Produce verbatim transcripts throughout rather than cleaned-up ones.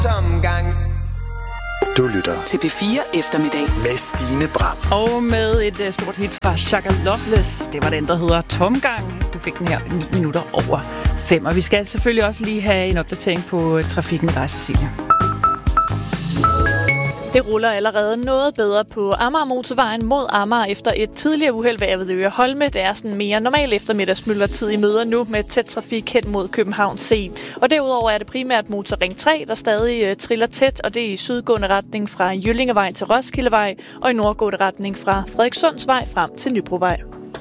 Tomgang. Du lytter til P fire Eftermiddag med Stine Bram. Og med et uh, stort hit fra Shaka Loveless. Det var den, der hedder Tomgang. Du fik den her ni minutter over fem. Og vi skal selvfølgelig også lige have en opdatering på uh, trafikken med dig, Cecilie. Det ruller allerede noget bedre på Amager-motorvejen mod Amager efter et tidligere uheld ved Avedøre Holme. Det er sådan mere normal eftermiddagsmyldertid i møder nu med tæt trafik hen mod København C. Og derudover er det primært motorring tre, der stadig uh, triller tæt, og det er i sydgående retning fra Jyllingevej til Roskildevej, og i nordgående retning fra Frederikssundsvej frem til Nybrovej.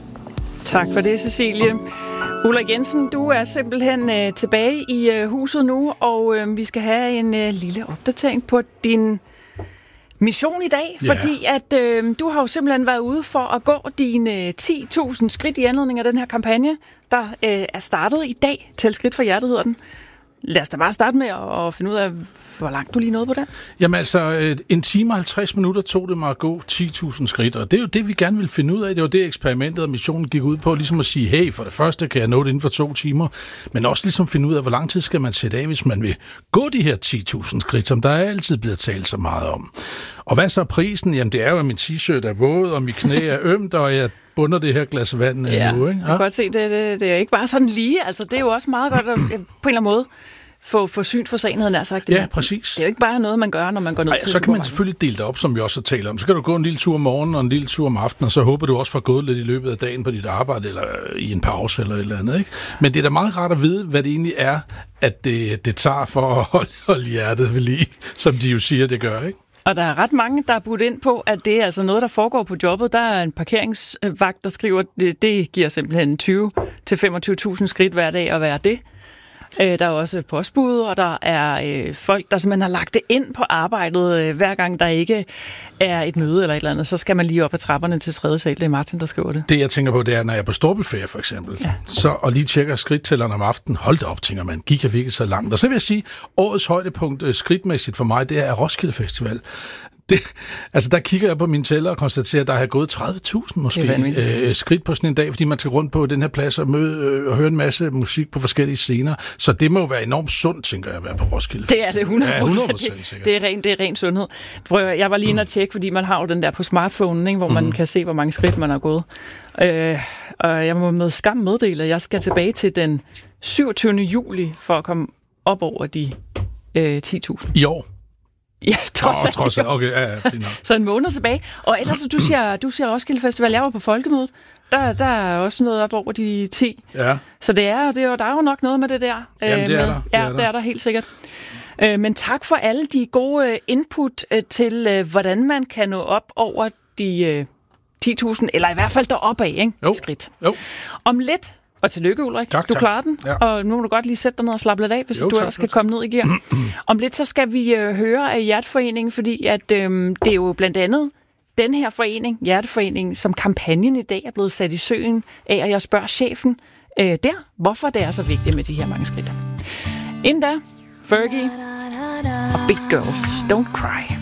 Tak for det, Cecilie. Ulrik Jensen, du er simpelthen øh, tilbage i øh, huset nu, og øh, vi skal have en øh, lille opdatering på din mission i dag, yeah. fordi at øh, du har jo simpelthen været ude for at gå dine ti tusind skridt i anledning af den her kampagne, der øh, er startet i dag. Tæl skridt for hjertet hedder den. Lad os da bare starte med at, at finde ud af, hvor langt du lige nåede på det. Jamen altså, en time og halvtreds minutter tog det mig at gå ti tusind skridt, og det er jo det, vi gerne vil finde ud af. Det var det, eksperimentet og missionen gik ud på, ligesom at sige, hey, for det første kan jeg nå det inden for to timer, men også ligesom finde ud af, hvor lang tid skal man sætte af, hvis man vil gå de her ti tusind skridt, som der er altid blevet talt så meget om. Og hvad så er prisen? Jamen det er jo, at min t-shirt er våd, og mit knæ er ømt, og jeg bunder det her glas vand ja, nu, ikke? Ja, jeg kan godt se, det, det, det er ikke bare sådan lige, altså det er jo også meget godt at på en eller anden måde få, få syn for sagen, havde jeg sagt. Det, ja, præcis. Det er jo ikke bare noget, man gør, når man går ned Ej, til. Så kan man selvfølgelig dele det op, som vi også har talt om. Så kan du gå en lille tur om morgenen og en lille tur om aftenen, og så håber du også får gået lidt i løbet af dagen på dit arbejde, eller i en pause, eller et eller andet, ikke? Men det er da meget rart at vide, hvad det egentlig er, at det, det tager for at holde, holde hjertet ved lige, som de jo siger, det gør, ikke? Og der er ret mange, der er budt ind på, at det er altså noget, der foregår på jobbet. Der er en parkeringsvagt, der skriver, at det, det giver simpelthen tyve til femogtyve tusind skridt hver dag at være det. Der er også postbud, og der er øh, folk, der simpelthen har lagt det ind på arbejdet. Øh, hver gang der ikke er et møde eller et eller andet, så skal man lige op ad trapperne til tredje sal. Det er Martin, der skriver det. Det, jeg tænker på, det er, når jeg er på storbyferie for eksempel, ja. så, og lige tjekker skridttælleren om aftenen, hold da op, tænker man, gik jeg virkelig så langt. Og så vil jeg sige, årets højdepunkt øh, skridtmæssigt for mig, det er Roskilde Festival. Det, altså der kigger jeg på mine tæller og konstaterer, at der har gået tredive tusind måske øh, skridt på sådan en dag, fordi man tager rundt på den her plads og, møde, øh, og høre en masse musik på forskellige scener. Så det må jo være enormt sundt, tænker jeg, at være på Roskilde. Det er det hundrede procent. Ja, hundrede procent det, det, er ren, det er ren sundhed. Prøv, jeg var lige inde at tjekke, fordi man har jo den der på smartphone, ikke, hvor man mm. kan se, hvor mange skridt man har gået. Øh, og jeg må med skam meddele, at jeg skal tilbage til den syvogtyvende juli for at komme op over de øh, ti tusind. I år? Ja, trods alt. Trods alt, okay, ja, ja, fint nok. Så en måned tilbage. Og ellers, du siger, du siger Roskilde Festival, jeg var på folkemødet. Der, der er også noget op over de ti. Ja. Så det er, det er, der er jo nok noget med det der. Jamen, det er der. Ja, det er der helt sikkert. Men tak for alle de gode input til, hvordan man kan nå op over de ti tusind, eller i hvert fald deroppe af, ikke? Jo. Skridt. Jo. Om lidt. Og tillykke, Ulrik. Tak, du tak. klarer den, ja. og nu må du godt lige sætte dig ned og slappe lidt af, hvis jo, du ellers skal komme ned i gear. Om lidt så skal vi øh, høre af Hjerteforeningen, fordi at, øh, det er jo blandt andet den her forening, Hjerteforeningen, som kampagnen i dag er blevet sat i søen af, og jeg spørger chefen øh, der, hvorfor det er så vigtigt med de her mange skridt. Inden da, Fergie og Big Girls Don't Cry.